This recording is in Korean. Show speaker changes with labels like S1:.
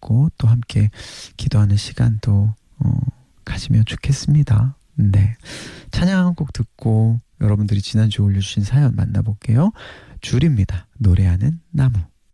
S1: 듣고 또 함께 기도하는 시간도 가지면 좋겠습니다. 네, 찬양 한 곡 듣고 여러분들이 지난주에 올려주신 사연 만나볼게요. 줄입니다. 노래하는 나무.